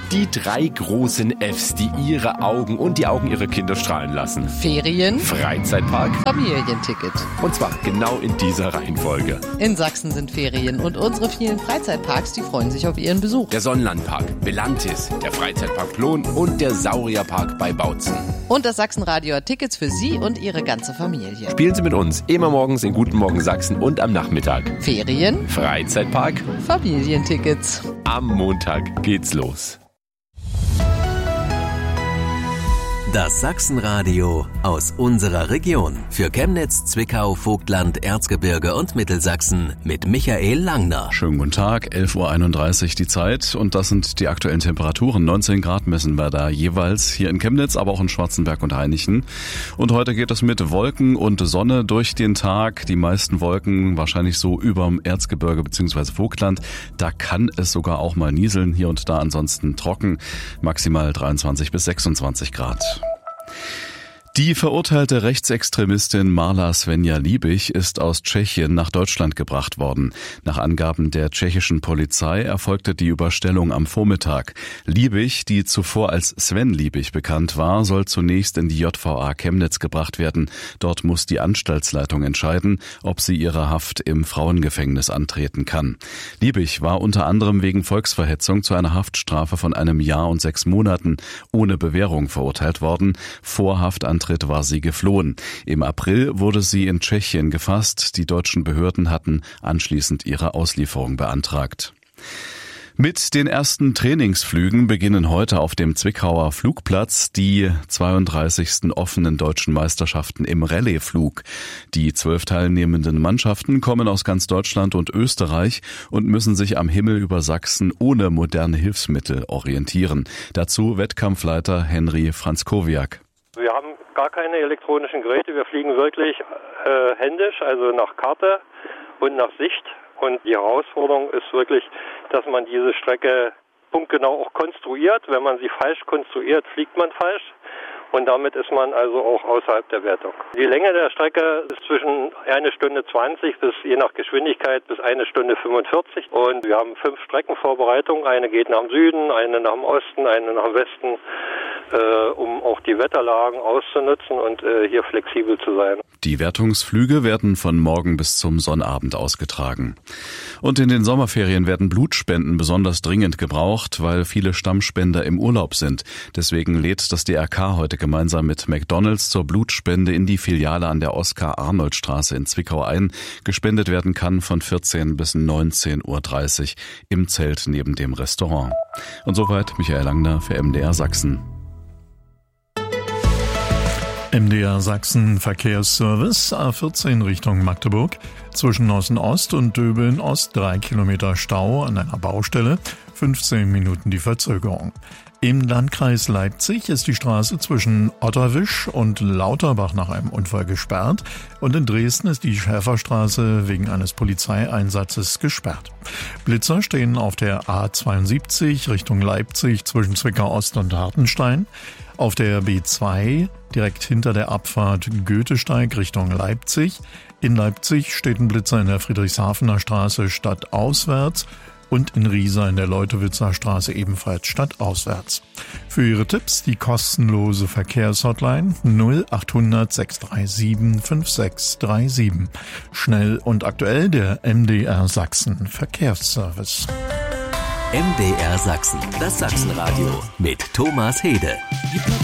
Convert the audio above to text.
Die 3 großen Fs, die ihre Augen und die Augen ihrer Kinder strahlen lassen. Ferien, Freizeitpark, Familienticket. und zwar genau in dieser Reihenfolge. In Sachsen sind Ferien und unsere vielen Freizeitparks, die freuen sich auf ihren Besuch. Der Sonnenlandpark, Belantis, der Freizeitpark Plon und der Saurierpark bei Bautzen. Und das Sachsenradio hat Tickets für Sie und Ihre ganze Familie. Spielen Sie mit uns immer morgens in Guten Morgen Sachsen und am Nachmittag. Ferien, Freizeitpark, Familientickets. am Montag geht's los. Das Sachsenradio aus unserer Region. Für Chemnitz, Zwickau, Vogtland, Erzgebirge und Mittelsachsen mit Michael Langner. Schönen guten Tag, 11.31 Uhr die Zeit und das sind die aktuellen Temperaturen. 19 Grad messen wir da jeweils hier in Chemnitz, aber auch in Schwarzenberg und Hainichen. Und heute geht es mit Wolken und Sonne durch den Tag. Die meisten Wolken wahrscheinlich so überm Erzgebirge bzw. Vogtland. Da kann es sogar auch mal nieseln, hier und da ansonsten trocken. Maximal 23 bis 26 Grad. Die verurteilte Rechtsextremistin Marla Svenja Liebig ist aus Tschechien nach Deutschland gebracht worden. Nach Angaben der tschechischen Polizei erfolgte die Überstellung am Vormittag. Liebig, die zuvor als Sven Liebig bekannt war, soll zunächst in die JVA Chemnitz gebracht werden. Dort muss die Anstaltsleitung entscheiden, ob sie ihre Haft im Frauengefängnis antreten kann. Liebig war unter anderem wegen Volksverhetzung zu einer Haftstrafe von 1 Jahr und 6 Monaten ohne Bewährung verurteilt worden. Vor Haftantritt war sie geflohen. Im April wurde sie in Tschechien gefasst. Die deutschen Behörden hatten anschließend ihre Auslieferung beantragt. Mit den ersten Trainingsflügen beginnen heute auf dem Zwickauer Flugplatz die 32. offenen deutschen Meisterschaften im Rallyeflug. Die 12 teilnehmenden Mannschaften kommen aus ganz Deutschland und Österreich und müssen sich am Himmel über Sachsen ohne moderne Hilfsmittel orientieren. Dazu Wettkampfleiter Henry Franzkowiak. Wir haben gar keine elektronischen Geräte, wir fliegen wirklich händisch, also nach Karte und nach Sicht. Und die Herausforderung ist wirklich, dass man diese Strecke punktgenau auch konstruiert. Wenn man sie falsch konstruiert, fliegt man falsch. Und damit ist man also auch außerhalb der Wertung. Die Länge der Strecke ist zwischen 1 Stunde 20 bis je nach Geschwindigkeit bis 1 Stunde 45. Und wir haben 5 Streckenvorbereitungen. Eine geht nach dem Süden, eine nach dem Osten, eine nach dem Westen, um auch die Wetterlagen auszunutzen und hier flexibel zu sein. Die Wertungsflüge werden von morgen bis zum Sonnabend ausgetragen. Und in den Sommerferien werden Blutspenden besonders dringend gebraucht, weil viele Stammspender im Urlaub sind. Deswegen lädt das DRK heute gemeinsam mit McDonald's zur Blutspende in die Filiale an der Oskar-Arnold-Straße in Zwickau ein. Gespendet werden kann von 14 bis 19.30 Uhr im Zelt neben dem Restaurant. Und soweit Michael Langner für MDR Sachsen. MDR Sachsen Verkehrsservice A14 Richtung Magdeburg. Zwischen Nossen-Ost und Döbeln-Ost 3 Kilometer Stau an einer Baustelle, 15 Minuten die Verzögerung. Im Landkreis Leipzig ist die Straße zwischen Otterwisch und Lauterbach nach einem Unfall gesperrt und in Dresden ist die Schäferstraße wegen eines Polizeieinsatzes gesperrt. Blitzer stehen auf der A72 Richtung Leipzig zwischen Zwickau Ost und Hartenstein. Auf der B2 direkt hinter der Abfahrt Goethesteig Richtung Leipzig. In Leipzig steht ein Blitzer in der Friedrichshafener Straße stadtauswärts und in Riesa in der Leutewitzer Straße ebenfalls stadtauswärts. Für Ihre Tipps die kostenlose Verkehrshotline 0800 637 5637. Schnell und aktuell der MDR Sachsen Verkehrsservice. MDR Sachsen, das Sachsenradio mit Thomas Hede.